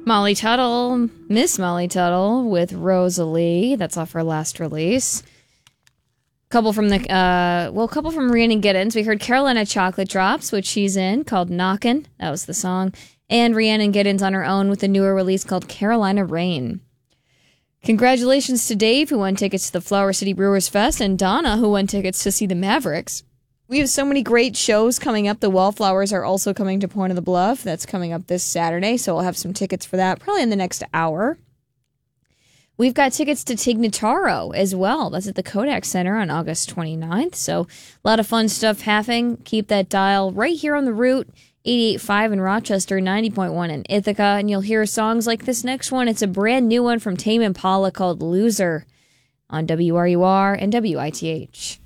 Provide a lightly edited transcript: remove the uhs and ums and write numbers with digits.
Molly Tuttle, Miss Molly Tuttle with Rosalie. That's off her last release. Couple from Rhiannon Giddens. We heard Carolina Chocolate Drops, which she's in, called Knockin'. That was the song. And Rhiannon Giddens on her own with a newer release called Carolina Rain. Congratulations to Dave, who won tickets to the Flower City Brewers Fest, and Donna, who won tickets to see the Mavericks. We have so many great shows coming up. The Wallflowers are also coming to Point of the Bluff. That's coming up this Saturday, so we'll have some tickets for that probably in the next hour. We've got tickets to Tig Notaro as well. That's at the Kodak Center on August 29th, so a lot of fun stuff happening. Keep that dial right here on the route, 88.5 in Rochester, 90.1 in Ithaca, and you'll hear songs like this next one. It's a brand new one from Tame Impala called Loser on WRUR and WITH.